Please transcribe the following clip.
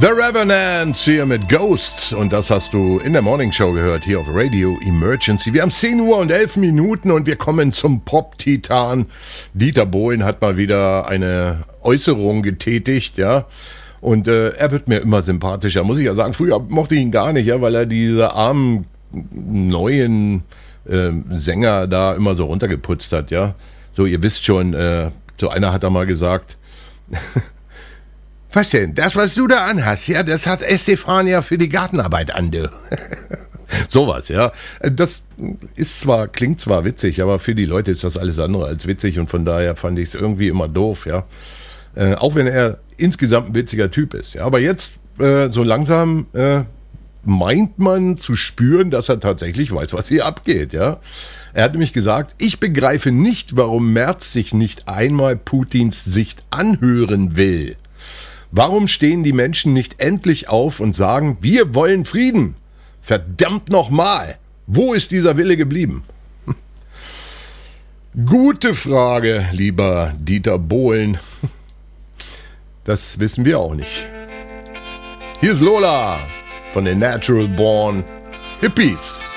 The Revenants hier mit Ghosts und das hast du in der Morning Show gehört, hier auf Radio Emergency. Wir haben 10 Uhr und 11 Minuten und wir kommen zum Pop-Titan. Dieter Bohlen hat mal wieder eine Äußerung getätigt, ja. Und er wird mir immer sympathischer, muss ich ja sagen. Früher mochte ich ihn gar nicht, ja, weil er diese armen neuen Sänger da immer so runtergeputzt hat, ja. So, ihr wisst schon, so einer hat da mal gesagt... Was denn? Das, was du da anhast, ja, das hat Estefania für die Gartenarbeit an, du. Sowas, ja. Das klingt zwar witzig, aber für die Leute ist das alles andere als witzig und von daher fand ich es irgendwie immer doof, ja. Auch wenn er insgesamt ein witziger Typ ist, ja. Aber jetzt, so langsam, meint man zu spüren, dass er tatsächlich weiß, was hier abgeht, ja. Er hat nämlich gesagt, ich begreife nicht, warum Merz sich nicht einmal Putins Sicht anhören will. Warum stehen die Menschen nicht endlich auf und sagen, wir wollen Frieden? Verdammt nochmal, wo ist dieser Wille geblieben? Gute Frage, lieber Dieter Bohlen. Das wissen wir auch nicht. Hier ist Lola von den Natural Born Hippies.